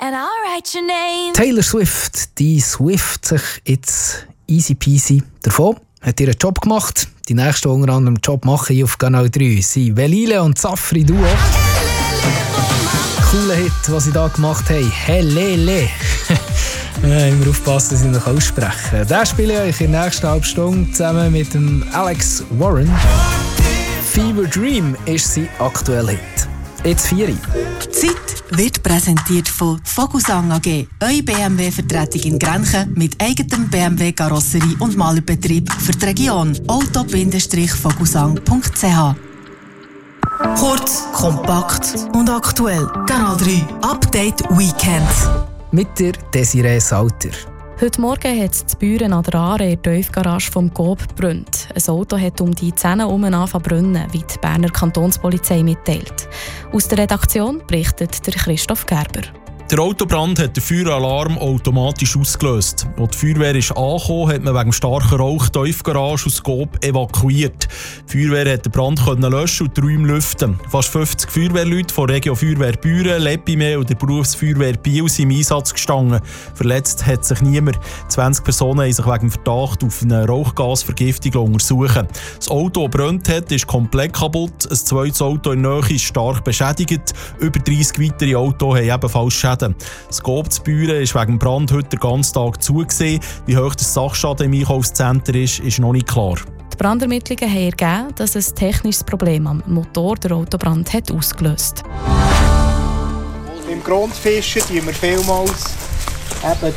and I'll write your name. Taylor Swift, die Swift sich jetzt easy peasy davon, hat ihren Job gemacht. Die nächsten unter anderem Job machen hier auf Kanal 3 sind Velile und Safri Duo. Cooler Hit, was sie da gemacht haben. Helele. Immer aufpassen, dass ich noch aussprechen. Den spiele ich euch in der nächsten halben Stunde zusammen mit dem Alex Warren. Fever Dream ist sein aktueller Hit. Jetzt 4 Uhr. Die Zeit wird präsentiert von Vogelsang AG. Eure BMW-Vertretung in Grenchen mit eigenem BMW-Karosserie- und Malerbetrieb für die Region. auto-vogelsang.ch. Kurz, kompakt und aktuell. Kanal 3 Update Weekend. Mit der Desiree Salter. Heute Morgen hat es in Büren an der Aare in der Tiefgarage vom Coop gebrannt. Ein Auto hat um die 10 Uhr angefangen zu brennen, wie die Berner Kantonspolizei mitteilt. Aus der Redaktion berichtet der Christoph Gerber. Der Autobrand hat den Feueralarm automatisch ausgelöst. Als die Feuerwehr angekommen ist, hat man wegen starker Rauch die Tiefgarage aus Coop evakuiert. Die Feuerwehr konnte den Brand löschen und die Räume lüften. Fast 50 Feuerwehrleute von Regio Feuerwehr Büren, Lepime und der Berufsfeuerwehr Biel sind im Einsatz gestanden. Verletzt hat sich niemand. 20 Personen haben sich wegen Verdacht auf eine Rauchgasvergiftung untersuchen. Das Auto, das gebrannt hat, ist komplett kaputt. Ein zweites Auto in der Nähe ist stark beschädigt. Über 30 weitere Autos haben ebenfalls Schäden. Das Coop zu Büren ist wegen dem Brand heute den ganzen Tag zugesehen. Wie hoch der Sachschaden im Einkaufszentrum ist noch nicht klar. Die Brandermittlungen haben ergeben, dass ein technisches Problem am Motor der Autobrand hat ausgelöst. Im Grundfischen fischen wir vielmals eben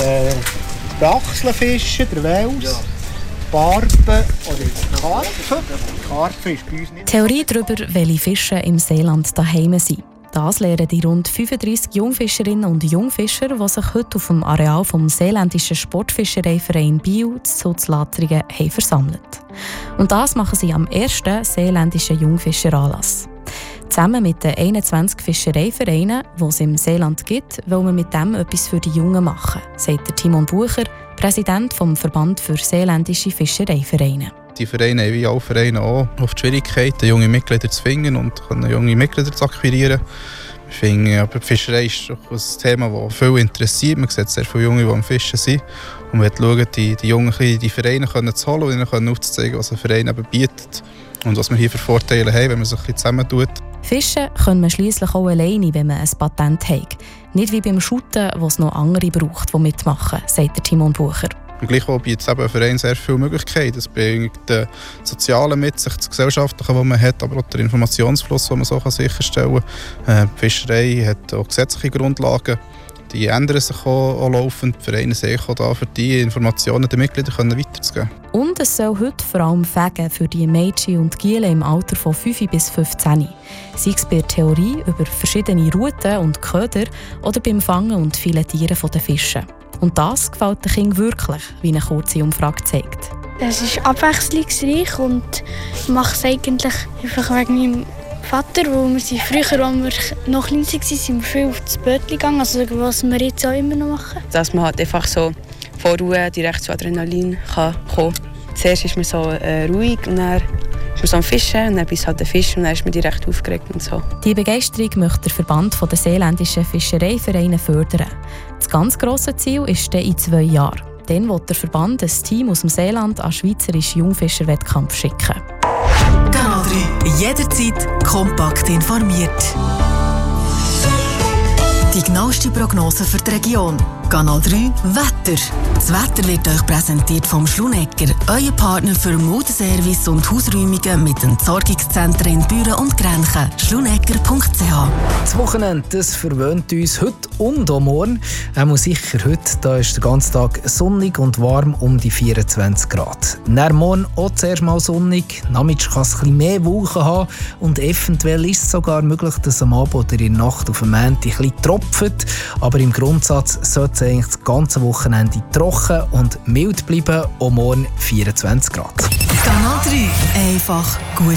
den Achseln fischen, den Wels, Barben oder Karpfen. Karpfen ist bei uns nicht. Theorie darüber, welche Fische im Seeland daheim sind. Das lehren die rund 35 Jungfischerinnen und Jungfischer, die sich heute auf dem Areal vom Seeländischen Sportfischereiverein Biel zu Latringen haben versammelt. Und das machen sie am ersten Seeländischen Jungfischeranlass. Zusammen mit den 21 Fischereivereinen, die es im Seeland gibt, wollen wir mit dem etwas für die Jungen machen, sagt Timon Bucher, Präsident vom Verband für Seeländische Fischereivereine. Die Vereine haben wie alle Vereine auch auf die Schwierigkeiten, junge Mitglieder zu finden und junge Mitglieder zu akquirieren. Wir finden, aber die Fischerei ist ein Thema, das viele interessiert. Man sieht sehr viele Junge, die am Fischen sind. Und wir schauen, die Jungen in die Vereine zu holen und ihnen aufzuzeigen, was ein Verein eben bietet und was wir hier für Vorteile haben, wenn man sich zusammentut. Fischen können wir schliesslich auch alleine, wenn man ein Patent hat. Nicht wie beim Shooten, wo es noch andere braucht, die mitmachen, sagt Timon Bucher. Und gleichwohl bietet ein Verein sehr viele Möglichkeiten. Es bringt das Soziale mit sich, das Gesellschaftliche, das man hat, aber auch den Informationsfluss, den man so sicherstellen kann. Die Fischerei hat auch gesetzliche Grundlagen. Die ändern sich auch laufend. Die Vereine sind auch da, für die Informationen den Mitgliedern weiterzugeben. Und es soll heute vor allem Fegen für die Mädchen und Giele im Alter von 5 bis 15. Sei es bei der Theorie über verschiedene Routen und Köder oder beim Fangen und Filetieren der Fische. Und das gefällt den Kindern wirklich, wie eine kurze Umfrage zeigt. Es ist abwechslungsreich und ich mache es eigentlich einfach wegen meinem Vater, wo wir früher, als wir noch klein waren, sind wir viel auf das Bötchen gegangen, also was wir jetzt auch immer noch machen. Dass man halt einfach so vor Ruhe direkt zu Adrenalin kann kommen. Zuerst ist man so ruhig und dann ist man so am Fischen und dann bis halt der Fisch und dann ist man direkt aufgeregt und so. Die Begeisterung möchte der Verband der Seeländischen Fischereivereine fördern. Das ganz grosse Ziel ist dann in 2 Jahren. Dann will der Verband ein Team aus dem Seeland an den Schweizerischen Jungfischerwettkampf schicken. Kanal 3. Jederzeit kompakt informiert. Die genaueste Prognose für die Region. Kanal 3 Wetter. Das Wetter wird euch präsentiert vom Schlunecker, euer Partner für Modeservice und Hausräumungen mit Entsorgungszentren in Büren und Grenchen. Schlunecker.ch. Das Wochenende das verwöhnt uns heute und auch morgen. Auch sicher heute, da ist der ganze Tag sonnig und warm um die 24 Grad. Dann morgen auch zuerst mal sonnig, nachmittags kann es ein bisschen mehr Wolken haben und eventuell ist es sogar möglich, dass am Abend oder in der Nacht auf dem Montag ein bisschen tropft. Aber im Grundsatz sollte es eigentlich das ganze Wochenende trocken und mild bleiben, auch morgen 24 Grad. Kanal 3. Einfach gut